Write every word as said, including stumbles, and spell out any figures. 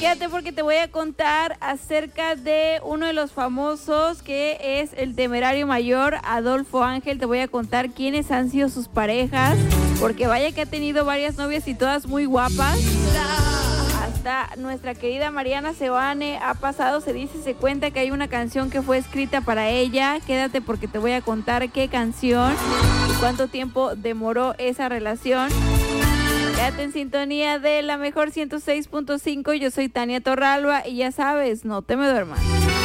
Quédate porque te voy a contar acerca de uno de los famosos que es el temerario mayor, Adolfo Ángel. Te voy a contar quiénes han sido sus parejas, porque vaya que ha tenido varias novias y todas muy guapas. Hasta nuestra querida Mariana Seoane ha pasado, se dice, se cuenta que hay una canción que fue escrita para ella. Quédate porque te voy a contar qué canción y cuánto tiempo demoró esa relación. Quédate en sintonía de la mejor ciento seis punto cinco. Yo soy Tania Torralba y ya sabes, no te me duermas.